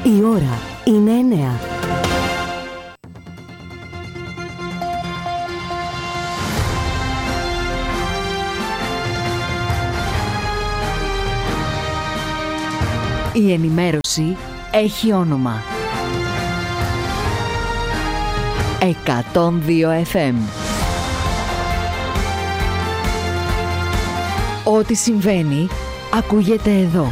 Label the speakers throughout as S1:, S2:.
S1: Η ώρα είναι 9. Η ενημέρωση έχει όνομα. 102 FM. Ό,τι συμβαίνει, ακούγεται εδώ.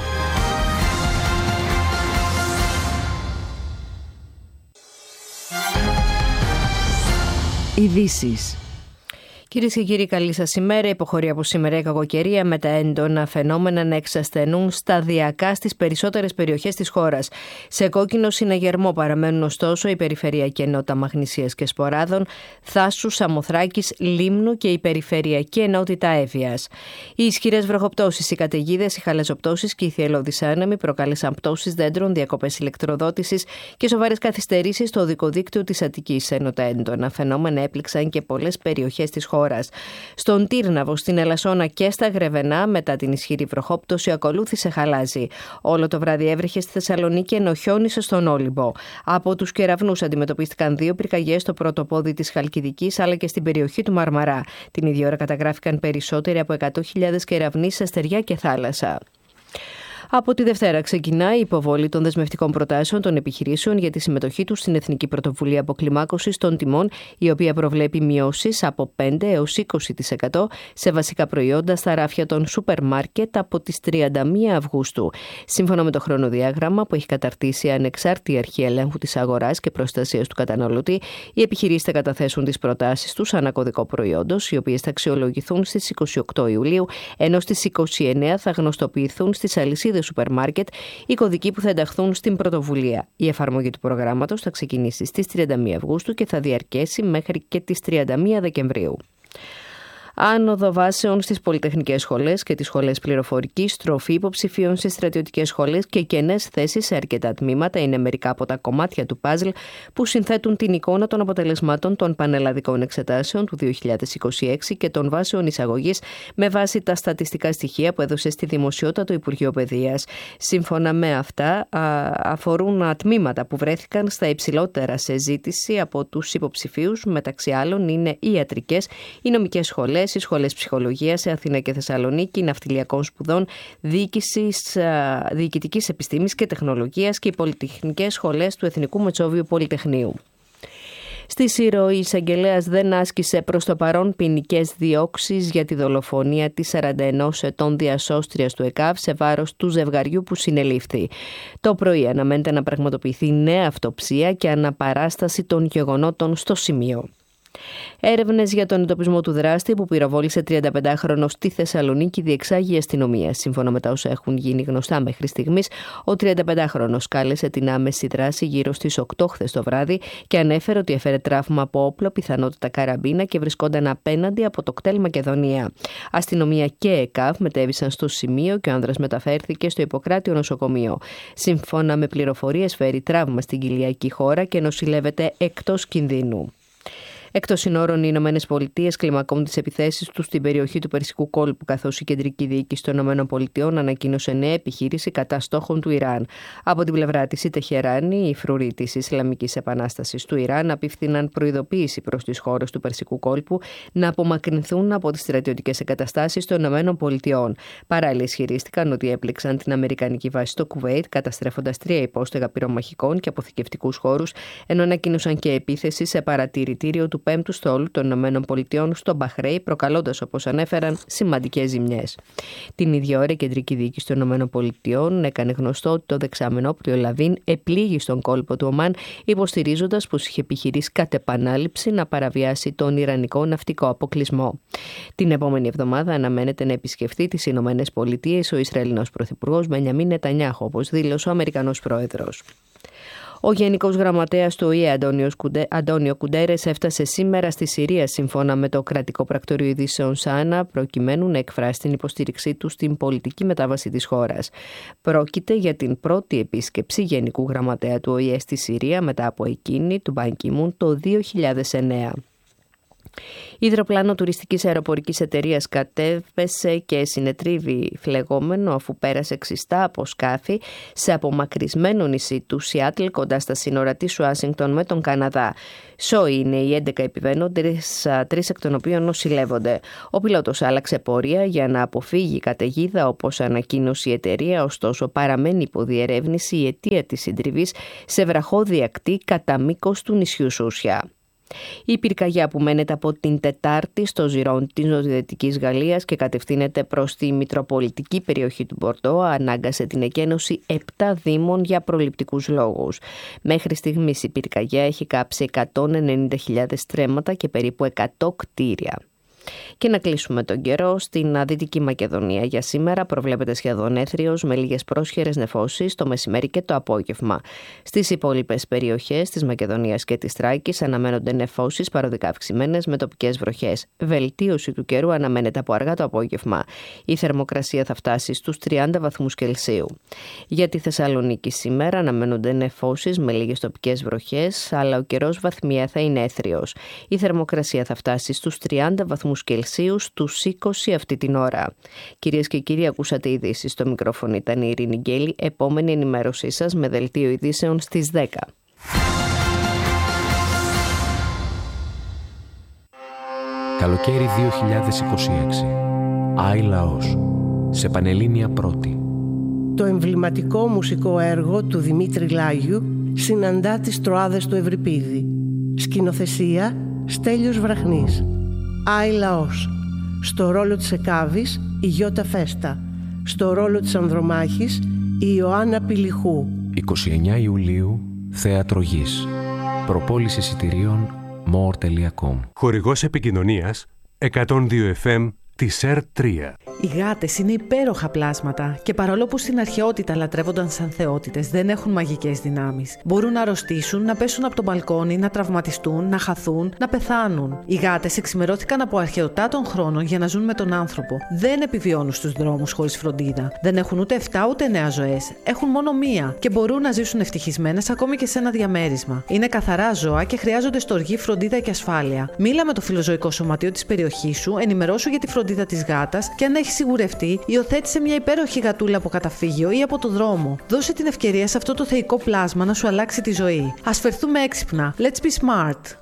S1: Ειδήσεις.
S2: Κυρίες και κύριοι, καλή σας ημέρα. Υποχωρεί από σήμερα η κακοκαιρία με τα έντονα φαινόμενα να εξασθενούν σταδιακά στις περισσότερες περιοχές της χώρας. Σε κόκκινο συναγερμό παραμένουν ωστόσο η περιφερειακή ενότητα Μαγνησίας και Σποράδων, Θάσου, Σαμοθράκης, Λίμνου και η περιφερειακή ενότητα Εύβοιας. Οι ισχυρές βροχοπτώσεις, οι καταιγίδες, οι χαλαζοπτώσεις και οι θυελλώδεις άνεμοι προκάλεσαν πτώσεις δέντρων, διακοπές ηλεκτροδότησης και σοβαρές καθυστερήσεις στο οδικό δίκτυο της Αττικής, ενώ τα έντονα φαινόμενα έπληξαν και πολλές περιοχές της χώρας. Στον Τύρναβο, στην Ελασσόνα και στα Γρεβενά, μετά την ισχυρή βροχόπτωση, ακολούθησε χαλάζι. Όλο το βράδυ έβρεχε στη Θεσσαλονίκη ενώ χιόνισε στον Όλυμπο. Από τους κεραυνούς αντιμετωπίστηκαν 2 πυρκαγιές στο πρώτο πόδι της Χαλκιδικής αλλά και στην περιοχή του Μαρμαρά. Την ίδια ώρα καταγράφηκαν περισσότεροι από 100.000 κεραυνοί σε στεριά και θάλασσα. Από τη Δευτέρα ξεκινά η υποβολή των δεσμευτικών προτάσεων των επιχειρήσεων για τη συμμετοχή τους στην Εθνική Πρωτοβουλία Αποκλιμάκωσης των Τιμών, η οποία προβλέπει μειώσεις από 5% έως 20% σε βασικά προϊόντα στα ράφια των σούπερ μάρκετ από τις 31 Αυγούστου. Σύμφωνα με το χρονοδιάγραμμα που έχει καταρτήσει η Ανεξάρτητη Αρχή Ελέγχου της Αγοράς και Προστασίας του Καταναλωτή, οι επιχειρήσεις θα καταθέσουν τις προτάσεις τους ανά κωδικό προϊόντος, οι οποίες θα αξιολογηθούν στις 28 Ιουλίου, ενώ στις 29 θα γνωστοποιηθούν στις αλυσίδες σούπερ μάρκετ οι κωδικοί που θα ενταχθούν στην πρωτοβουλία. Η εφαρμογή του προγράμματος θα ξεκινήσει στις 31 Αυγούστου και θα διαρκέσει μέχρι και τις 31 Δεκεμβρίου. Άνοδο βάσεων στις πολυτεχνικές σχολές και τις σχολές πληροφορικής, στροφή υποψηφίων στις στρατιωτικές σχολές και κενές θέσεις σε αρκετά τμήματα είναι μερικά από τα κομμάτια του παζλ που συνθέτουν την εικόνα των αποτελεσμάτων των πανελλαδικών εξετάσεων του 2026 και των βάσεων εισαγωγής με βάση τα στατιστικά στοιχεία που έδωσε στη δημοσιότητα το Υπουργείο Παιδείας. Σύμφωνα με αυτά, αφορούν τμήματα που βρέθηκαν στα υψηλότερα σε ζήτηση από τους υποψηφίους, μεταξύ άλλων είναι οι ιατρικές, οι νομικές σχολές, οι σχολές ψυχολογίας σε Αθήνα και Θεσσαλονίκη, ναυτιλιακών σπουδών, διοικητικής επιστήμης και τεχνολογίας και οι πολυτεχνικές σχολές του Εθνικού Μετσόβιου Πολυτεχνείου. Στη Σύρο, η εισαγγελέας δεν άσκησε προς το παρόν ποινικές διώξεις για τη δολοφονία της 41 ετών διασώστριας του ΕΚΑΒ σε βάρος του ζευγαριού που συνελήφθη. Το πρωί αναμένεται να πραγματοποιηθεί νέα αυτοψία και αναπαράσταση των γεγονότων στο σημείο. Έρευνες για τον εντοπισμό του δράστη που πυροβόλησε 35χρονο στη Θεσσαλονίκη διεξάγει η αστυνομία. Σύμφωνα με τα όσα έχουν γίνει γνωστά μέχρι στιγμής, ο 35χρονος κάλεσε την άμεση δράση γύρω στις 8 χθες το βράδυ και ανέφερε ότι έφερε τραύμα από όπλο, πιθανότητα καραμπίνα και βρισκόταν απέναντι από το κτέλ Μακεδονία. Αστυνομία και ΕΚΑΒ μετέβησαν στο σημείο και ο άνδρας μεταφέρθηκε στο Ιπποκράτιο νοσοκομείο. Σύμφωνα με πληροφορίες, φέρει τραύμα στην κοιλιακή χώρα και νοσηλεύεται εκτός κινδύνου. Εκτός συνόρων, οι Ηνωμένες Πολιτείες κλιμακώνουν τις επιθέσεις τους στην περιοχή του Περσικού κόλπου, καθώς η κεντρική διοίκηση των Ηνωμένων Πολιτειών ανακοίνωσε νέα επιχείρηση κατά στόχων του Ιράν. Από την πλευρά της, η Τεχεράνη, οι φρουροί της Ισλαμικής Επανάστασης του Ιράν, απίφθηναν προειδοποίηση προς τις χώρες του Περσικού κόλπου να απομακρυνθούν από τις στρατιωτικές εγκαταστάσεις των Ηνωμένων Πολιτειών. Παράλληλα, ισχυρίστηκαν ότι έπληξαν την Αμερικανική βάση στο Κουβέιτ, καταστρέφοντας 3 υπόστεγα πυρομαχικών και αποθηκευτικούς χώρους, ενώ ανακοίνωσαν και επίθεση σε παρατηρητήριο του 5ου στόλου των ΗΠΑ στο Μπαχρέι, προκαλώντας, όπως ανέφεραν, σημαντικές ζημιές. Την ίδια ώρα, η κεντρική διοίκηση των ΗΠΑ έκανε γνωστό ότι το δεξάμενο όπλιο Λαβίν επλήγει στον κόλπο του Ομάν, υποστηρίζοντας πως είχε επιχειρήσει κατ' επανάληψη να παραβιάσει τον Ιρανικό ναυτικό αποκλεισμό. Την επόμενη εβδομάδα αναμένεται να επισκεφθεί τις ΗΠΑ ο Ισραηλινός Πρωθυπουργός Μπενιαμίν Νετανιάχου, όπως δήλωσε ο Αμερικανός Πρόεδρος. Ο Γενικός Γραμματέας του ΟΗΕ, Αντώνιο Κουντέρες, έφτασε σήμερα στη Συρία σύμφωνα με το κρατικό πρακτορείο ειδήσεων ΣΑΝΑ, προκειμένου να εκφράσει την υποστήριξή του στην πολιτική μετάβαση της χώρας. Πρόκειται για την πρώτη επίσκεψη Γενικού Γραμματέα του ΟΗΕ στη Συρία μετά από εκείνη του Μπαν Κι Μουν το 2009. Υδροπλάνο τουριστικής αεροπορικής εταιρείας κατέβησε και συνετρίβει φλεγόμενο αφού πέρασε ξιστά από σκάφη σε απομακρυσμένο νησί του Σιάτλ κοντά στα σύνορα της Ουάσιγκτον με τον Καναδά. Σόι είναι οι 11 επιβαίνοντες, 3 εκ των οποίων νοσηλεύονται. Ο πιλότος άλλαξε πορεία για να αποφύγει καταιγίδα όπως ανακοίνωσε η εταιρεία, ωστόσο παραμένει υποδιερεύνηση η αιτία της συντριβής σε βραχώδη ακτή κατά μήκος του νησιού Σούσια. Η πυρκαγιά που μένεται από την Τετάρτη στο Ζιρόν της νοτιοδυτικής Γαλλίας και κατευθύνεται προς τη μητροπολιτική περιοχή του Μπορντό ανάγκασε την εκένωση 7 δήμων για προληπτικούς λόγους. Μέχρι στιγμής η πυρκαγιά έχει κάψει 190.000 στρέμματα και περίπου 100 κτίρια. Και να κλείσουμε τον καιρό. Στην Δυτική Μακεδονία για σήμερα προβλέπεται σχεδόν έθριος με λίγες πρόσχερες νεφώσεις το μεσημέρι και το απόγευμα. Στις υπόλοιπες περιοχές της Μακεδονίας και της Θράκης αναμένονται νεφώσεις παροδικά αυξημένες με τοπικές βροχές. Βελτίωση του καιρού αναμένεται από αργά το απόγευμα. Η θερμοκρασία θα φτάσει στους 30 βαθμούς Κελσίου. Για τη Θεσσαλονίκη σήμερα αναμένονται νεφώσεις με λίγες τοπικές βροχές, αλλά ο καιρός βαθμιαία θα είναι έθριος. Η θερμοκρασία θα φτάσει στους 30 βαθμούς Κελσίου, στους 20 αυτή την ώρα. Κυρίες και κύριοι, ακούσατε ειδήσεις. Στο μικρόφωνο ήταν η Ειρήνη Γκέλη. Επόμενη ενημέρωσή σας με δελτίο ειδήσεων στις 10.
S3: Καλοκαίρι 2026. Άι Λαός. Σε Πανελλήνια Πρώτη.
S4: Το εμβληματικό μουσικό έργο του Δημήτρη Λάγιου συναντά τις Τροάδες του Ευρυπίδη. Σκηνοθεσία Στέλιος Βραχνής. Άι Λαός. Στο ρόλο της Εκάβης η Γιώτα Φέστα. Στο ρόλο της Ανδρομάχης η Ιωάννα Πηλιχού.
S3: 29 Ιουλίου, Θέατρο Γης. Προπόληση εισιτηρίων more.com.
S5: Χορηγός επικοινωνίας 102 FM της ΕΡΤ3.
S6: Οι γάτες είναι υπέροχα πλάσματα και παρόλο που στην αρχαιότητα λατρεύονταν σαν θεότητες, δεν έχουν μαγικές δυνάμεις. Μπορούν να αρρωστήσουν, να πέσουν από το μπαλκόνι, να τραυματιστούν, να χαθούν, να πεθάνουν. Οι γάτες εξημερώθηκαν από αρχαιοτά των χρόνων για να ζουν με τον άνθρωπο. Δεν επιβιώνουν στους δρόμους χωρίς φροντίδα. Δεν έχουν ούτε 7 ούτε 9 ζωές. Έχουν μόνο μία και μπορούν να ζήσουν ευτυχισμένες ακόμη και σε ένα διαμέρισμα. Είναι καθαρά ζώα και χρειάζονται στοργή, φροντίδα και ασφάλεια. Μίλα με το φιλοζωικό σωματείο της περιοχής σου, ενημερώσου για τη φροντίδα της γάτας και αν έχει σιγουρευτεί, υιοθέτησε μια υπέροχη γατούλα από καταφύγιο ή από το δρόμο. Δώσε την ευκαιρία σε αυτό το θεϊκό πλάσμα να σου αλλάξει τη ζωή. Ας φερθούμε έξυπνα. Let's be smart.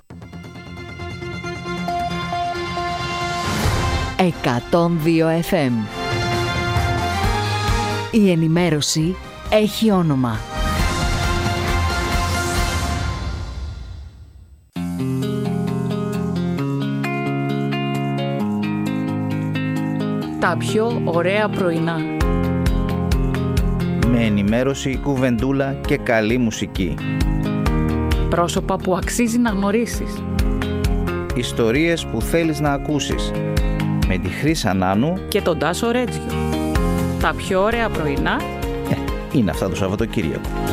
S1: 102 FM. Η ενημέρωση έχει όνομα.
S7: Τα πιο ωραία πρωινά.
S8: Με ενημέρωση, κουβεντούλα και καλή μουσική.
S7: Πρόσωπα που αξίζει να γνωρίσεις.
S8: Ιστορίες που θέλεις να ακούσεις. Με τη Χρύσα Νάνου
S7: και τον Τάσο Ρέτζιο. Τα πιο ωραία πρωινά
S8: είναι αυτά το Σαββατοκύριακο.